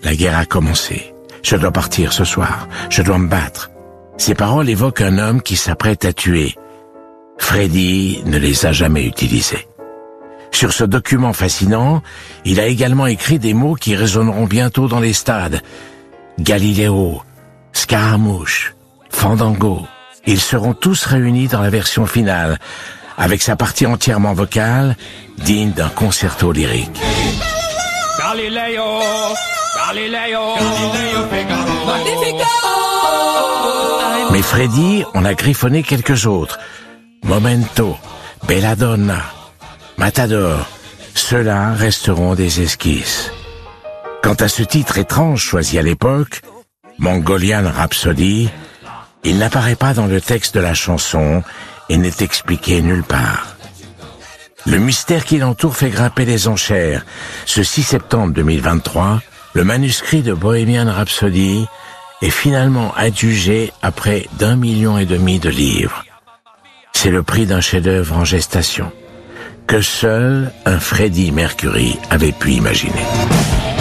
La guerre a commencé. Je dois partir ce soir. Je dois me battre. Ces paroles évoquent un homme qui s'apprête à tuer. Freddy ne les a jamais utilisées. Sur ce document fascinant, il a également écrit des mots qui résonneront bientôt dans les stades. Galileo, Scaramouche, Fandango. Ils seront tous réunis dans la version finale, avec sa partie entièrement vocale, digne d'un concerto lyrique. Galileo, Galileo, Galileo Figaro. Mais Freddy en a griffonné quelques autres. Momento, Belladonna, Matador, ceux-là resteront des esquisses. Quant à ce titre étrange choisi à l'époque, Mongolian Rhapsody, il n'apparaît pas dans le texte de la chanson et n'est expliqué nulle part. Le mystère qui l'entoure fait grimper les enchères. Ce 6 septembre 2023, le manuscrit de Bohemian Rhapsody est finalement adjugé à près d'1,5 million de livres. C'est le prix d'un chef-d'œuvre en gestation, que seul un Freddie Mercury avait pu imaginer.